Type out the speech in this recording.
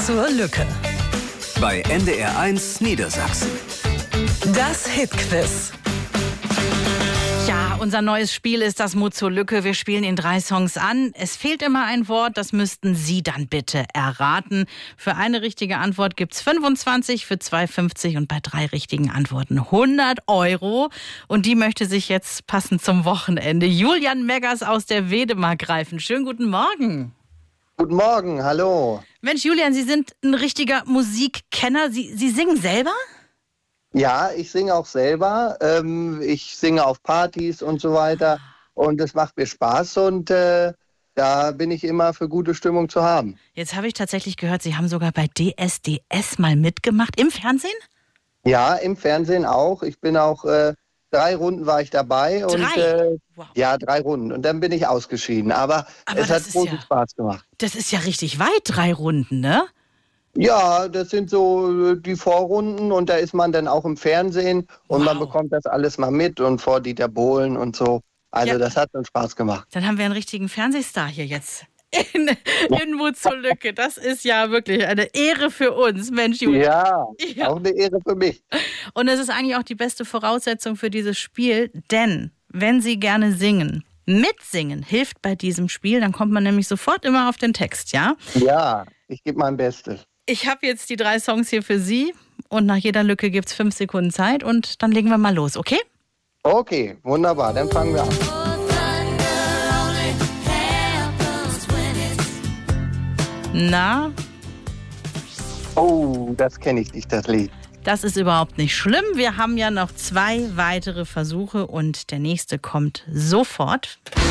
zur Lücke. Bei NDR1 Niedersachsen. Das Hitquiz. Ja, unser neues Spiel ist das Mut zur Lücke. Wir spielen in 3 Songs an. Es fehlt immer ein Wort, das müssten Sie dann bitte erraten. Für eine richtige Antwort gibt's 25, für 2 50 und bei 3 richtigen Antworten 100 €. Und die möchte sich jetzt passend zum Wochenende Julian Meggers aus der Wedemark greifen. Schönen guten Morgen. Guten Morgen, hallo. Mensch, Julian, Sie sind ein richtiger Musikkenner. Sie singen selber? Ja, ich singe auch selber. Ich singe auf Partys und so weiter. Und es macht mir Spaß und da bin ich immer für gute Stimmung zu haben. Jetzt habe ich tatsächlich gehört, Sie haben sogar bei DSDS mal mitgemacht. Im Fernsehen? Ja, im Fernsehen auch. Ich bin auch 3 Runden war ich dabei. 3? Und, Wow. Ja, 3 Runden. Und dann bin ich ausgeschieden. Aber es hat großen Spaß gemacht. Das ist ja richtig weit, 3 Runden, ne? Ja, das sind so die Vorrunden und da ist man dann auch im Fernsehen und man bekommt das alles mal mit und vor Dieter Bohlen und so. Also Ja. das hat dann Spaß gemacht. Dann haben wir einen richtigen Fernsehstar hier jetzt in Mut zur Lücke. Das ist ja wirklich eine Ehre für uns, Mensch, Julian. Ja, auch eine Ehre für mich. Und es ist eigentlich auch die beste Voraussetzung für dieses Spiel, denn wenn Sie gerne singen, mitsingen hilft bei diesem Spiel, dann kommt man nämlich sofort immer auf den Text, ja? Ja, ich gebe mein Bestes. Ich habe jetzt die 3 Songs hier für Sie und nach jeder Lücke gibt es 5 Sekunden Zeit und dann legen wir mal los, okay? Okay, wunderbar, dann fangen wir an. Na, Oh, das kenne ich nicht, das Lied. das ist überhaupt nicht schlimm. Wir haben ja noch 2 weitere Versuche und der nächste kommt sofort.